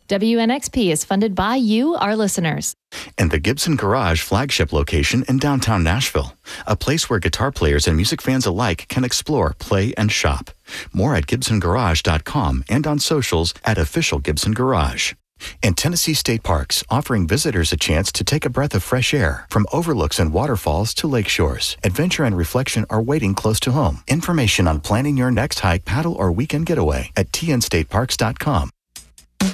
WNXP is funded by you, our listeners. And the Gibson Garage flagship location in downtown Nashville, a place where guitar players and music fans alike can explore, play, and shop. More at GibsonGarage.com and on socials at Official Gibson Garage. And Tennessee State Parks, offering visitors a chance to take a breath of fresh air. From overlooks and waterfalls to lake shores, adventure and reflection are waiting close to home. Information on planning your next hike, paddle, or weekend getaway at tnstateparks.com.